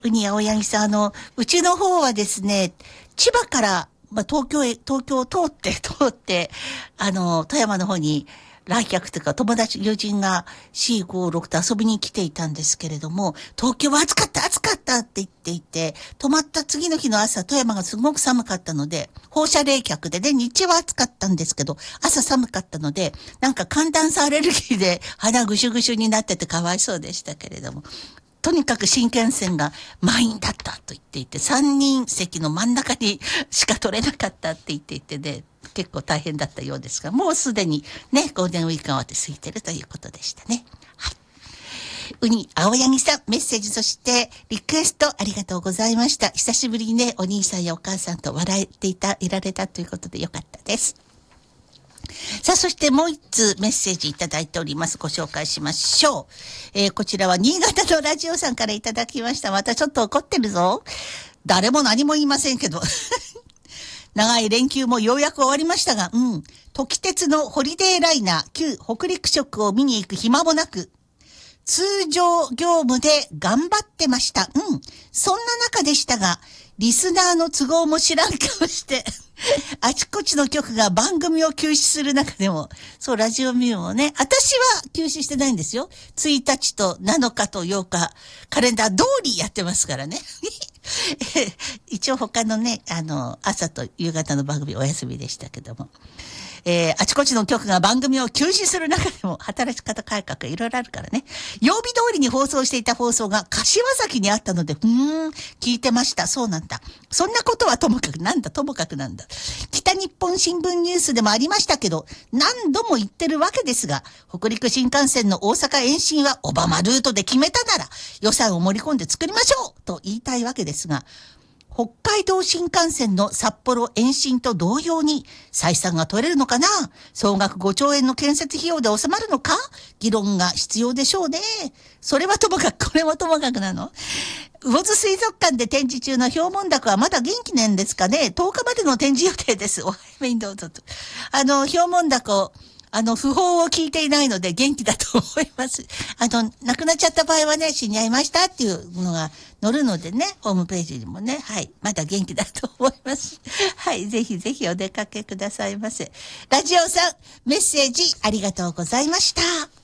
ウニ青柳さん、うちの方はですね、千葉から、東京を通って、富山の方に来客というか友達、友人が4、5、6と遊びに来ていたんですけれども、東京は暑かったって言っていて、泊まった次の日の朝、富山がすごく寒かったので、放射冷却でね、日中は暑かったんですけど、朝寒かったので、なんか寒暖差アレルギーで鼻ぐしゅぐしゅになっててかわいそうでしたけれども、とにかく新幹線が満員だったと言っていて、3人席の真ん中にしか取れなかったって言っていてね、結構大変だったようですが、もうすでにね、ゴールデンウィークが終わって空いてるということでしたね。はい。ウニ青柳さん、メッセージ、そしてリクエストありがとうございました。久しぶりにね、お兄さんやお母さんと笑っていられたということでよかったです。さあ、そしてもう一通メッセージいただいております。ご紹介しましょう。こちらは新潟のラジオさんからいただきました。またちょっと怒ってるぞ。誰も何も言いませんけど。長い連休もようやく終わりましたが、時鉄のホリデーライナー旧北陸色を見に行く暇もなく、通常業務で頑張ってました。そんな中でしたが、リスナーの都合も知らん顔して、あちこちの局が番組を休止する中でも、そう、ラジオミューもね、私は休止してないんですよ。1日と7日と8日、カレンダー通りやってますからね。一応他のね、朝と夕方の番組お休みでしたけども。あちこちの局が番組を休止する中でも働き方改革いろいろあるからね。曜日通りに放送していた放送が柏崎にあったので、聞いてました。そうなんだ。そんなことはともかくなんだ。北日本新聞ニュースでもありましたけど、何度も言ってるわけですが、北陸新幹線の大阪延伸はオバマルートで決めたなら予算を盛り込んで作りましょうと言いたいわけですが、北海道新幹線の札幌延伸と同様に採算が取れるのかな？総額5兆円の建設費用で収まるのか？議論が必要でしょうね。それはともかく、これもともかくなの？魚津水族館で展示中のヒョウモンダコはまだ元気なんですかね？10日までの展示予定です。お早めにどうぞと。ヒョウモンダコ、訃報を聞いていないので元気だと思います。亡くなっちゃった場合はね、死に合いましたっていうのが載るのでね、ホームページにもね、はい、まだ元気だと思います。はい、ぜひぜひお出かけくださいませ。ラジオさん、メッセージありがとうございました。